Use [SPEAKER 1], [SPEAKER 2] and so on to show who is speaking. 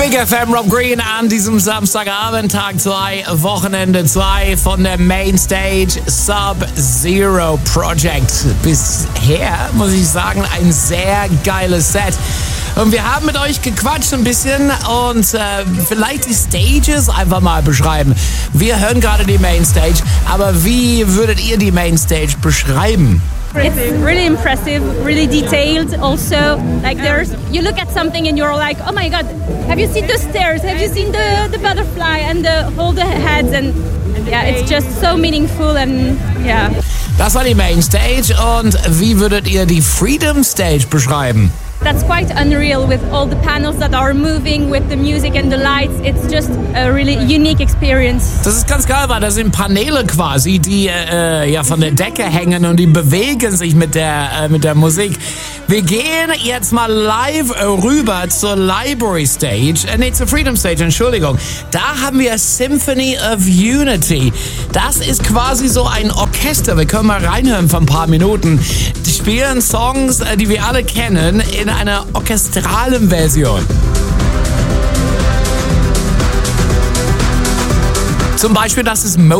[SPEAKER 1] Big FM Rob Green an diesem Samstagabend, Tag 2, Wochenende 2 von der Mainstage Sub-Zero Project. Bisher, muss ich sagen, ein sehr geiles Set. Und wir haben mit euch gequatscht ein bisschen und vielleicht die Stages einfach mal beschreiben. Wir hören gerade die Mainstage, aber wie würdet ihr die Mainstage beschreiben?
[SPEAKER 2] It's really impressive, really detailed. Also, like you look at something and you're like, oh my god, have you seen the stairs? Have you seen the butterfly and all the heads? And yeah, it's just so meaningful and yeah.
[SPEAKER 1] Das war die Mainstage und wie würdet ihr die Freedom Stage beschreiben?
[SPEAKER 2] That's quite unreal with all the panels that are moving with the music and the lights. It's just a really unique experience.
[SPEAKER 1] Das ist ganz geil, weil das sind Paneele quasi, die von der Decke hängen und die bewegen sich mit der Musik. Wir gehen jetzt mal live rüber zur Library Stage, zur Freedom Stage, Entschuldigung. Da haben wir Symphony of Unity. Das ist quasi so ein Orchester. Wir können mal reinhören für ein paar Minuten. Die spielen Songs, die wir alle kennen, in einer orchestralen Version. Zum Beispiel, das ist